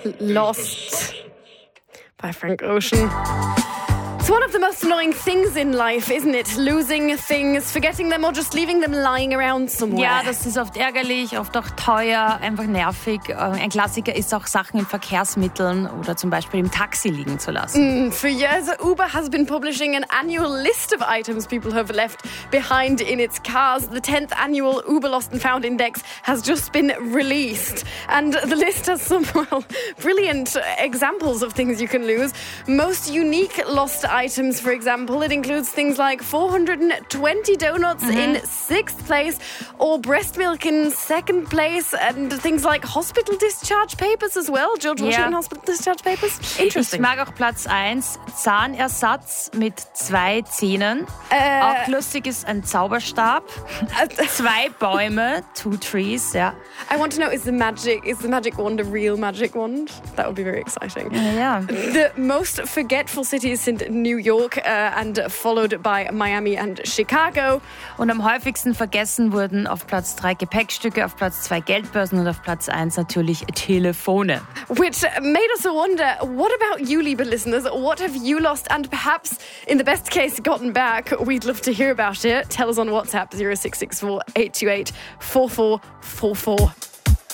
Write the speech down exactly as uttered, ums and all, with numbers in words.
Lost by Frank Ocean. It's one of the most annoying things in life, isn't it? Losing things, forgetting them or just leaving them lying around somewhere. Ja, das ist oft ärgerlich, oft auch teuer, einfach nervig. Ein Klassiker ist auch, Sachen in Verkehrsmitteln oder zum Beispiel im Taxi liegen zu lassen. Mm, for years, Uber has been publishing an annual list of items people have left behind in its cars. The tenth annual Uber Lost and Found Index has just been released. And the list has some, well, brilliant examples of things you can lose. Most unique lost items, for example, it includes things like four hundred twenty donuts mm-hmm. in sixth place, or breast milk in second place, and things like hospital discharge papers as well. George Washington ja. Hospital discharge papers. Interesting. Ich mag auch Platz eins, Zahnersatz mit zwei Zähnen. Äh, auch lustig ist ein Zauberstab. Zwei Bäume, two trees, ja. I want to know, is the magic is the magic wand a real magic wand? That would be very exciting. Ja. The most forgetful cities sind New York uh, and followed by Miami and Chicago. Und am häufigsten vergessen wurden auf Platz drei Gepäckstücke, auf Platz zwei Geldbörsen und auf Platz eins natürlich Telefone. Which made us wonder, what about you, liebe listeners? What have you lost and perhaps, in the best case, gotten back? We'd love to hear about it. Tell us on WhatsApp zero six six four, eight two eight, four four four four.